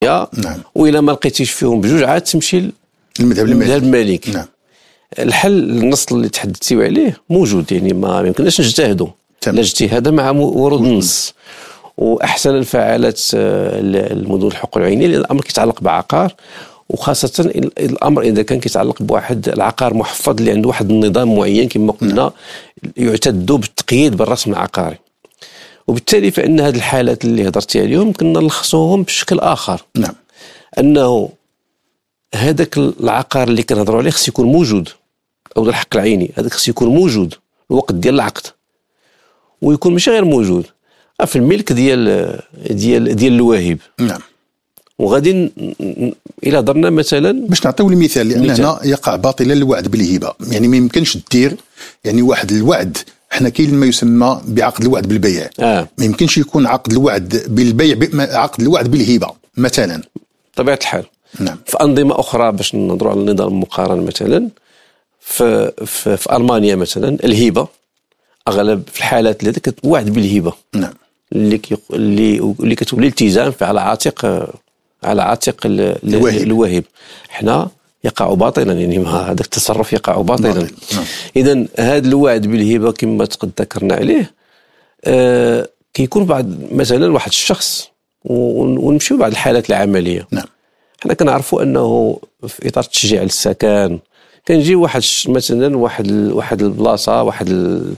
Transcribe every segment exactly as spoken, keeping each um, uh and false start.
نعم. وإلا ما لقيتيش فيهم بجوج عاد تمشي المذهب المالك. نعم. الحل النص اللي تحدثتي عليه موجود، يعني ما يمكنناش نجتهدوا، لا اجتهاد مع ورود النص. واحسن الفعالات المدن الحقوق العينيه لان الامر كيتعلق بعقار، وخاصه الامر اذا كان كيتعلق بواحد العقار محفظ اللي عنده واحد النظام معين كما قلنا يعتد بالتقييد بالرسم العقاري. وبالتالي فان هذه الحالات اللي هضرتي عليهم كنا نلخصوهم بشكل اخر. نعم. انه هذاك العقار اللي كنهضروا عليه خص يكون موجود، او الحق العيني هذاك خص يكون موجود الوقت ديال العقد، ويكون ماشي غير موجود في الملك ديال ديال ديال الواهب. نعم. وغادي الى هضرنا مثلا باش نعطيو المثال، لان هنا يقع باطلا الوعد بالهبه، يعني ما يمكنش دير يعني واحد الوعد. احنا كاين ما يسمى بعقد الوعد بالبيع. آه. ما يمكنش يكون عقد الوعد بالبيع عقد الوعد بالهبه مثلا. طبيعه الحال. نعم. في انظمه اخرى باش نهضروا على النظام المقارن مثلا في في, في المانيا مثلا الهبه اغلب في الحالات اللي كتوعد بالهبه. نعم. اللي كي اللي اللي كتولي التزام على عاتق على عاتق الواهب. الواهب حنا يقع باطلا، يعني ما هذاك التصرف يقع باطلا. نعم. اذا هذا الوعد بالهبه كما تقد ذكرنا عليه آه كيكون بعض مثلا واحد الشخص ونمشيو بعض الحالات العمليه. نعم. حنا كنعرفوا انه في اطار التشجيع للسكن كنجي واحد مثلا واحد واحد البلاصه واحد ال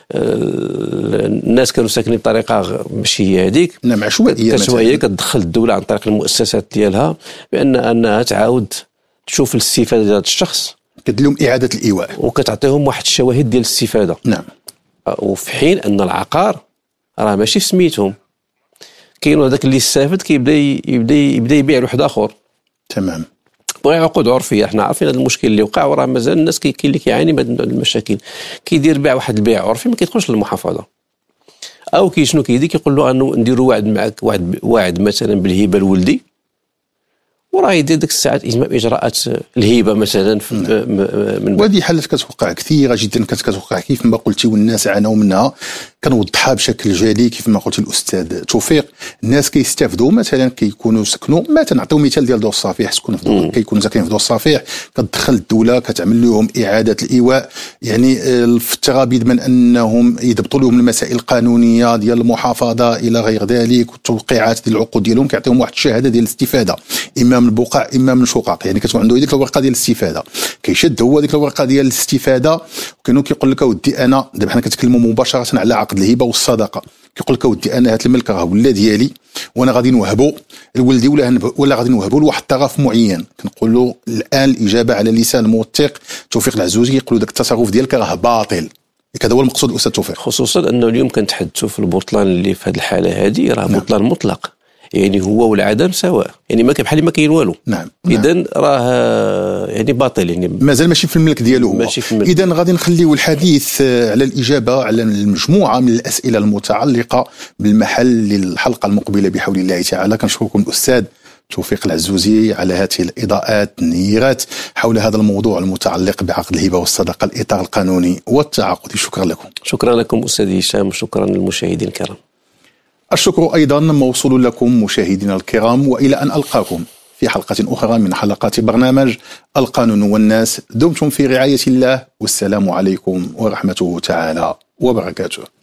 الناس كانوا ساكنين بطريقه ماشي هي هذيك. نعم. عشوائيه عشوائيه كتدخل الدوله عن طريق المؤسسات ديالها بان انها تعاود تشوف الاستفاده ديال الشخص، كدير لهم اعاده الايواء وكتعطيهم واحد الشواهد ديال الاستفاده. نعم. وفي حين ان العقار راه ماشي في سميتهم، كاين هذاك اللي استافد كيبدا يبدا يبدا يبيع لواحد اخر. تمام. بغي عقود عرفيه، حنا عارفين هذا المشكل اللي وقع، وراه مازال الناس كاين اللي كيعاني من هذه المشاكل. كيدير بيع واحد البيع عرفي ما كيدخلش للمحافظه، او كي شنو كيدير كيقول له انه نديروا وعد معك واحد واعد مثلا بالهبه لولدي، وراه يدير ديك الساعات اتمام اجراءات الهبه مثلا من وهذه حالات كتوقع كثيره جدا، كتوقع كيف ما قلتي والناس عانوا منها. كنوضحها بشكل جلي كيف ما قلت الاستاذ توفيق. الناس كيستافدوا مثلا كيكونوا سكنوا، ما تنعطيو مثال ديال دور الصفيح، سكنوا في دور كيكونوا ساكنين في دور الصفيح، كتدخل الدوله كتعمل لهم اعاده الايواء، يعني في الترابيد من انهم يضبطوا لهم المسائل القانونيه ديال المحافظه الى غير ذلك، والتوقيعات ديال العقود ديالهم كيعطيهم واحد الشهاده ديال الاستفاده، اما من البقع اما من الشقق، يعني كتكون عنده ديك الورقه ديال الاستفاده، كيشد هو ديك الورقه ديال الاستفاده، وكانوا كيقول لك اودي انا دابا حنا كنتكلموا مباشره على عقد الهبه والصدقه، كيقول لك اودي انا هاد الملك راه ولا ديالي وانا غادي نوهبو لولدي ولا ولا غادي نوهبو لواحد الطرف معين. كنقول له الان الاجابه على لسان الموثق توفيق العزوزي، كيقول داك التصرف ديالك راه باطل. هذا هو المقصود الاستاذ توفيق، خصوصا انه اليوم كنتحدثوا في البطلان اللي في هذه الحاله هذه راه نعم. بطلان مطلق، يعني هو والعدم سواء، يعني ما كان بحال ما كاين والو. نعم. اذا راه يعني باطل، يعني مازال ماشي في الملك ديالو هو. اذا غادي نخليو الحديث على الاجابه على المجموعه من الاسئله المتعلقه بالمحل للحلقه المقبله بحول الله تعالى. كنشكركم الاستاذ توفيق العزوزي على هذه الاضاءات النيرات حول هذا الموضوع المتعلق بعقد الهبه والصدقه، الاطار القانوني والتعاقدي. شكرا لكم. شكرا لكم استاذ هشام، وشكرا للمشاهدين الكرام. الشكر أيضا موصول لكم مشاهدينا الكرام، وإلى أن ألقاكم في حلقة أخرى من حلقات برنامج القانون والناس. دمتم في رعاية الله، والسلام عليكم ورحمته تعالى وبركاته.